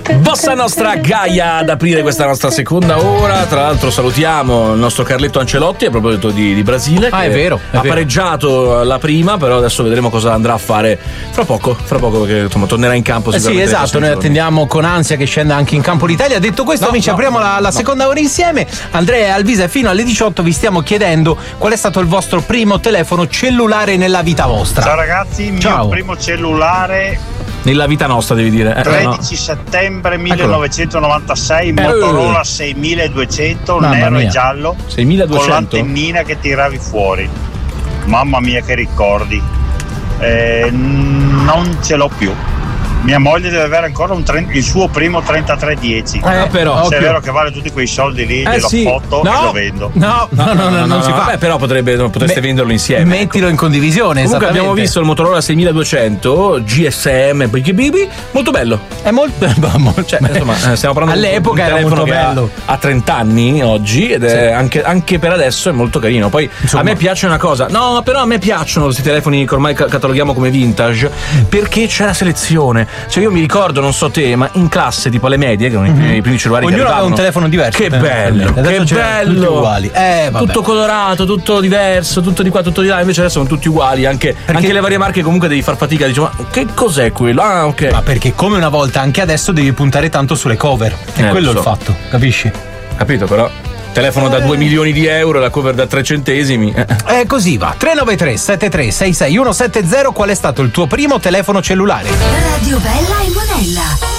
Bossa Nostra Gaia ad aprire questa nostra seconda ora. Tra l'altro salutiamo il nostro Carletto Ancelotti a proposito di Brasile. È vero. Ha pareggiato la prima, però adesso vedremo cosa andrà a fare fra poco perché insomma tornerà in campo sicuramente. Sì, esatto, noi attendiamo con ansia che scenda anche in campo l'Italia. Detto questo, amici, apriamo la seconda ora insieme. Andrea e Alvisa, fino alle 18 vi stiamo chiedendo qual è stato il vostro primo telefono cellulare nella vita vostra. Ciao ragazzi, il mio primo cellulare nella vita nostra, devi dire. 13 settembre 1996, Motorola 6200, nero e giallo, 6200? con l'antennina che tiravi fuori. Mamma mia che ricordi. Non ce l'ho più. Mia moglie deve avere ancora il suo primo 3310. Però se è vero che vale tutti quei soldi lì, glielo foto e lo vendo. No, non si fa. Però potreste venderlo insieme. Mettilo in condivisione. Comunque abbiamo visto il Motorola 6200 GSM BB, molto bello. È molto cioè, insomma, stiamo parlando all'epoca di un era molto telefono bello. Ha 30 anni oggi ed è anche per adesso è molto carino. Poi insomma, a me piace una cosa. No, però a me piacciono questi telefoni che ormai cataloghiamo come vintage perché c'è la selezione. Cioè io mi ricordo, non so te, ma in classe tipo alle medie, che erano i primi cellulari ognuno che aveva un telefono diverso. Che bello, che bello. Tutti uguali. Tutto colorato, tutto diverso, tutto di qua, tutto di là. Invece adesso sono tutti uguali, anche le varie marche comunque devi far fatica, dici ma che cos'è quello? Ah, ok. Ma perché come una volta anche adesso devi puntare tanto sulle cover. È quello il fatto, capisci? Capito, però telefono da 2 milioni di euro, la cover da 3 centesimi. Così va. 393 73 66 170. Qual è stato il tuo primo telefono cellulare? Radio Bella e Monella.